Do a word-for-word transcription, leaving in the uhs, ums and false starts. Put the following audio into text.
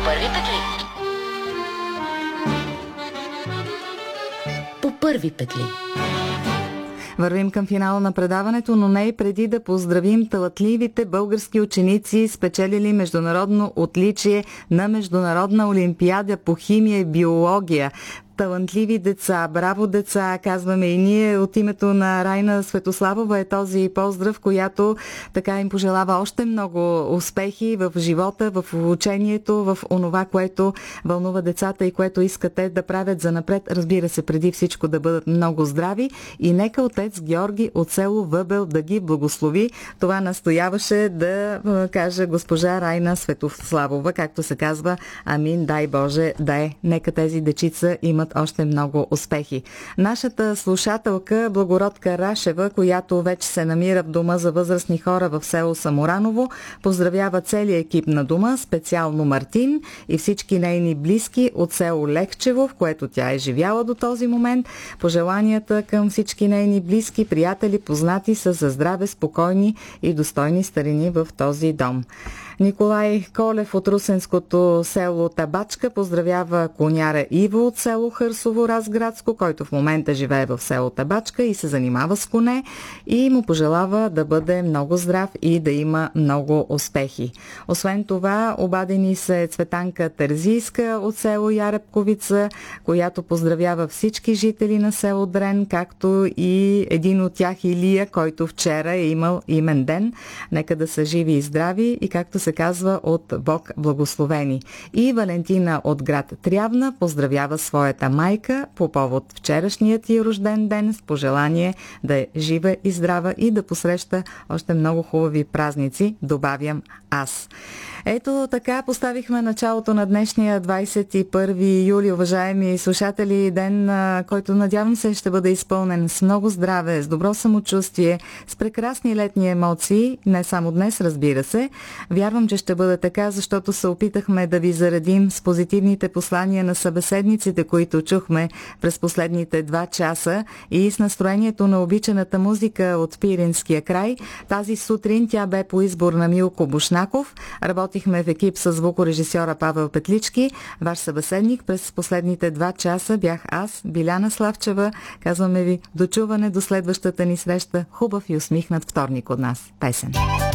първи петли. По първи петли. Вървим към финала на предаването, но не и преди да поздравим талантливите български ученици, спечелили международно отличие на Международна олимпиада по химия и биология. Талантливи деца, браво деца, казваме и ние. От името на Райна Светославова е този поздрав, която така им пожелава още много успехи в живота, в учението, в онова, което вълнува децата и което искат те да правят занапред. Разбира се, преди всичко да бъдат много здрави и нека отец Георги от село Въбел да ги благослови. Това настояваше да каже госпожа Райна Светославова, както се казва. Амин, дай Боже, да е. Нека тези дечица имат още много успехи. Нашата слушателка Благородка Рашева, която вече се намира в дома за възрастни хора в село Самораново, поздравява целия екип на дома, специално Мартин и всички нейни близки от село Лехчево, в което тя е живяла до този момент. Пожеланията към всички нейни близки, приятели, познати са за здраве, спокойни и достойни старини в този дом. Николай Колев от русенското село Табачка поздравява коняра Иво от село Хърсово, Разградско, който в момента живее в село Табачка и се занимава с коне, и му пожелава да бъде много здрав и да има много успехи. Освен това, обадени се Цветанка Терзийска от село Ярепковица, която поздравява всички жители на село Дрен, както и един от тях Илия, който вчера е имал имен ден. Нека да са живи и здрави и, както се казва, от Бог благословени. И Валентина от град Трявна поздравява своята майка по повод вчерашният ѝ рожден ден с пожелание да е жива и здрава и да посреща още много хубави празници, добавям аз. Ето така поставихме началото на днешния двадесет и първи юли, уважаеми слушатели, ден, който надявам се ще бъде изпълнен с много здраве, с добро самочувствие, с прекрасни летни емоции, не само днес, разбира се. Вярвам, че ще бъде така, защото се опитахме да ви заредим с позитивните послания на събеседниците, които чухме през последните два часа, и с настроението на обичаната музика от Пиринския край. Тази сутрин тя бе по избор на Милко Бушнаков. Работихме в екип с звукорежисьора Павел Петлички. Ваш събеседник през последните два часа бях аз, Биляна Славчева. Казваме ви до чуване, до следващата ни среща. Хубав и усмихнат вторник от нас. Песен.